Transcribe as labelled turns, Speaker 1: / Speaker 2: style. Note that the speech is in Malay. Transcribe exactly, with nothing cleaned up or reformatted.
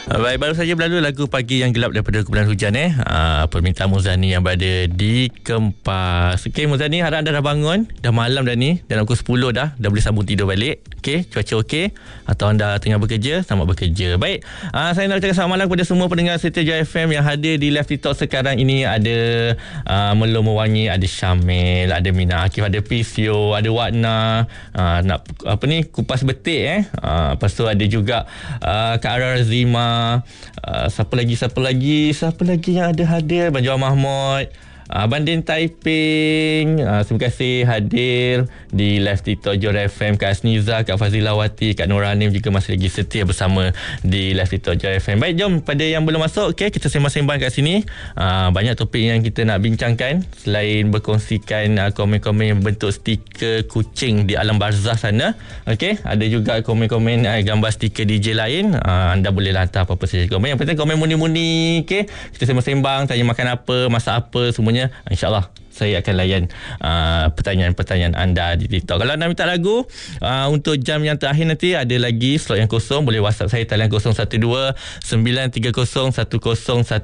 Speaker 1: Baik, baru saja berlalu lagu Pagi Yang Gelap daripada Kumpulan Hujan eh. Uh, permintaan Muzani yang berada di Kempas. Okey Muzani, harap anda dah bangun. Dah malam dah ni. Dan pukul sepuluh dah. Dah boleh sambung tidur balik. Okey, cuaca okey. Atau anda tengah bekerja, selamat bekerja. Baik, uh, saya nak ucapkan selamat malam kepada semua pendengar Setia Joy F M yang hadir di live TikTok sekarang ini. Ada uh, Melo Mewangi, ada Syamil, ada Mina Akif, ada Pisio, ada Wadna. Uh, nak apa ni, kupas betik eh. Uh, lepas tu ada juga uh, Kak Ara Razima. Uh, siapa lagi siapa lagi siapa lagi yang ada hadir, Banjuan Mahmud, uh, Bandin Taiping. Uh, terima kasih hadir di live TikTok Joy F M. Kak Asniza, Kak Fazilawati, Kak Noranim juga masih lagi setia bersama di live TikTok Joy F M. Baik, jom pada yang belum masuk, okay, kita sembang-sembang kat sini. Uh, banyak topik yang kita nak bincangkan selain berkongsikan uh, komen-komen yang bentuk stiker kucing di alam barzah sana. Okay, ada juga komen-komen uh, gambar stiker D J lain. Uh, anda boleh hantar apa-apa saja komen. Yang penting komen muni-muni. Okay, kita sembang-sembang, tanya makan apa, masak apa, semuanya. InsyaAllah saya akan layan uh, pertanyaan-pertanyaan anda di TikTok. Kalau anda minta lagu uh, untuk jam yang terakhir nanti ada lagi slot yang kosong, boleh WhatsApp saya talian kosong satu dua sembilan tiga kosong satu kosong satu